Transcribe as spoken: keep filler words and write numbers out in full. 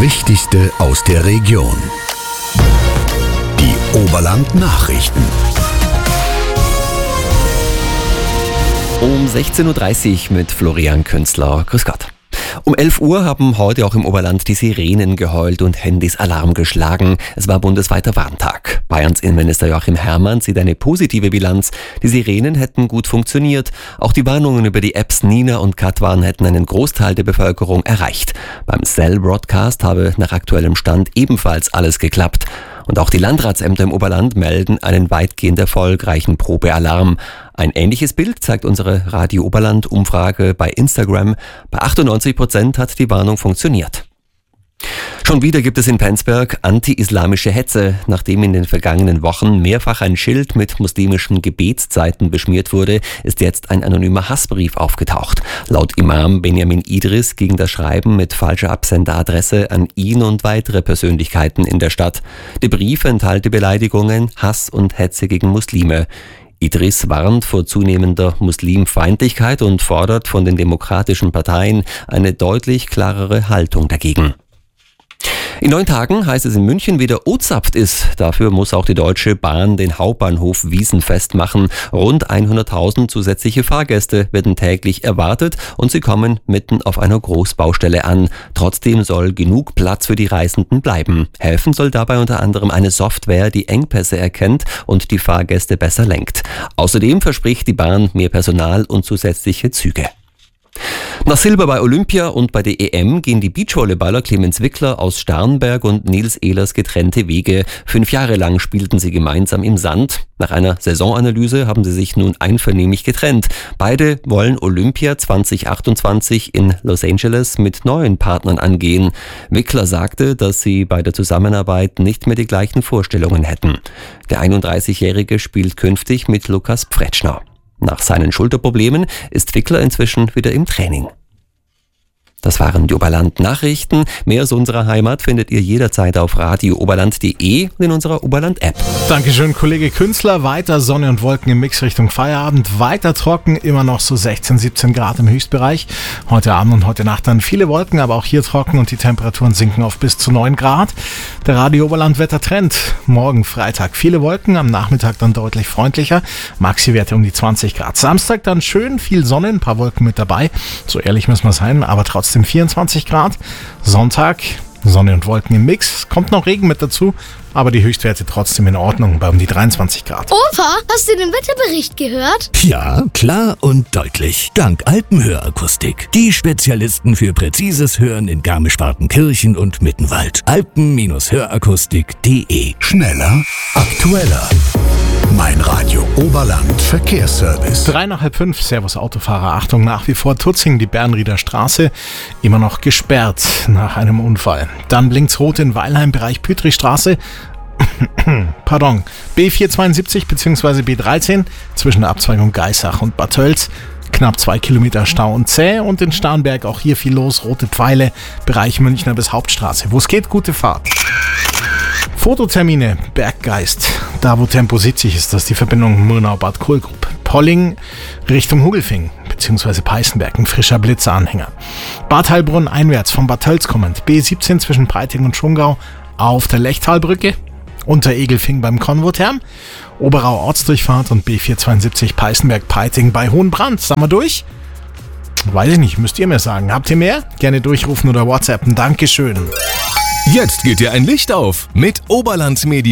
Wichtigste aus der Region. Die Oberland-Nachrichten. Um sechzehn Uhr dreißig mit Florian Künzler. Grüß Gott. Um elf Uhr haben heute auch im Oberland die Sirenen geheult und Handys Alarm geschlagen. Es war bundesweiter Warntag. Bayerns Innenminister Joachim Herrmann sieht eine positive Bilanz. Die Sirenen hätten gut funktioniert. Auch die Warnungen über die Apps Nina und Katwan hätten einen Großteil der Bevölkerung erreicht. Beim Cell-Broadcast habe nach aktuellem Stand ebenfalls alles geklappt. Und auch die Landratsämter im Oberland melden einen weitgehend erfolgreichen Probealarm. Ein ähnliches Bild zeigt unsere Radio Oberland-Umfrage bei Instagram. Bei achtundneunzig Prozent hat die Warnung funktioniert. Schon wieder gibt es in Penzberg anti-islamische Hetze. Nachdem in den vergangenen Wochen mehrfach ein Schild mit muslimischen Gebetszeiten beschmiert wurde, ist jetzt ein anonymer Hassbrief aufgetaucht. Laut Imam Benjamin Idris ging das Schreiben mit falscher Absenderadresse an ihn und weitere Persönlichkeiten in der Stadt. Der Brief enthalte Beleidigungen, Hass und Hetze gegen Muslime. Idris warnt vor zunehmender Muslimfeindlichkeit und fordert von den demokratischen Parteien eine deutlich klarere Haltung dagegen. In neun Tagen heißt es in München wieder O-Zapft ist. Dafür muss auch die Deutsche Bahn den Hauptbahnhof Wiesenfest machen. Rund hunderttausend zusätzliche Fahrgäste werden täglich erwartet und sie kommen mitten auf einer Großbaustelle an. Trotzdem soll genug Platz für die Reisenden bleiben. Helfen soll dabei unter anderem eine Software, die Engpässe erkennt und die Fahrgäste besser lenkt. Außerdem verspricht die Bahn mehr Personal und zusätzliche Züge. Nach Silber bei Olympia und bei der E M gehen die Beachvolleyballer Clemens Wickler aus Starnberg und Nils Ehlers getrennte Wege. Fünf Jahre lang spielten sie gemeinsam im Sand. Nach einer Saisonanalyse haben sie sich nun einvernehmlich getrennt. Beide wollen Olympia zwanzig achtundzwanzig in Los Angeles mit neuen Partnern angehen. Wickler sagte, dass sie bei der Zusammenarbeit nicht mehr die gleichen Vorstellungen hätten. Der einunddreißigjährige spielt künftig mit Lukas Pfretschner. Nach seinen Schulterproblemen ist Wickler inzwischen wieder im Training. Das waren die Oberland-Nachrichten. Mehr aus unserer Heimat findet ihr jederzeit auf radio oberland punkt de und in unserer Oberland-App. Dankeschön, Kollege Künzler. Weiter Sonne und Wolken im Mix Richtung Feierabend. Weiter trocken, immer noch so sechzehn, siebzehn Grad im Höchstbereich. Heute Abend und heute Nacht dann viele Wolken, aber auch hier trocken und die Temperaturen sinken auf bis zu neun Grad. Der Radio Oberland-Wettertrend. Morgen Freitag viele Wolken, am Nachmittag dann deutlich freundlicher. Maxi-Werte um die zwanzig Grad. Samstag dann schön viel Sonne, ein paar Wolken mit dabei. So ehrlich müssen wir sein, aber trotzdem vierundzwanzig Grad. Sonntag, Sonne und Wolken im Mix. Kommt noch Regen mit dazu, aber die Höchstwerte trotzdem in Ordnung bei um die dreiundzwanzig Grad. Opa, hast du den Wetterbericht gehört? Ja, klar und deutlich. Dank Alpenhörakustik. Die Spezialisten für präzises Hören in Garmisch-Partenkirchen und Mittenwald. alpen Hörakustik punkt de. Schneller, aktueller. Mein Radio Oberland Verkehrsservice. Drei nach halb fünf, Servus Autofahrer. Achtung, nach wie vor Tutzing, die Bernrieder Straße, immer noch gesperrt nach einem Unfall. Dann blinkt's rot in Weilheim, Bereich Pütrichstraße. Pardon, B vierhundertzweiundsiebzig bzw. B dreizehn zwischen der Abzweigung Geissach und Bad Tölz. Knapp zwei Kilometer Stau und zäh und in Starnberg auch hier viel los, rote Pfeile, Bereich Münchner bis Hauptstraße. Wo es geht, gute Fahrt. Fototermine, Berggeist. Da wo Tempo siebzig ist, das ist die Verbindung Murnau-Bad Kohlgrub. Polling Richtung Hugelfing bzw. Peißenberg, ein frischer Blitzeranhänger. Bad Heilbrunn einwärts von Bad Tölz kommend. B siebzehn zwischen Preiting und Schongau auf der Lechtalbrücke. Unter Egelfing beim Konvotherm. Oberau Ortsdurchfahrt und B vierhundertzweiundsiebzig Peißenberg-Peiting bei Hohenbrand. Sagen wir durch? Weiß ich nicht, müsst ihr mir sagen. Habt ihr mehr? Gerne durchrufen oder WhatsAppen. Dankeschön. Jetzt geht dir ein Licht auf mit Oberland Medien.